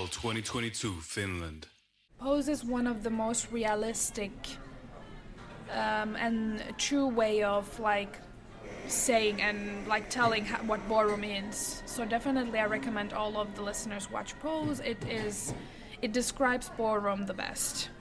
2022 Finland. Pose is one of the most realistic and true way of like saying and like telling what ballroom is. So definitely I recommend all of the listeners watch Pose. It describes ballroom the best.